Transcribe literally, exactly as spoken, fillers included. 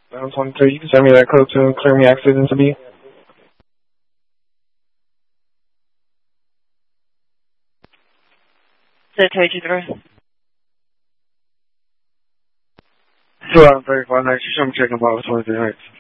Down twenty-three, you can send me that code to clear me accident to be. Secretary Jupiter. two out of thirty-five nights, you should be checking about twenty-three nights.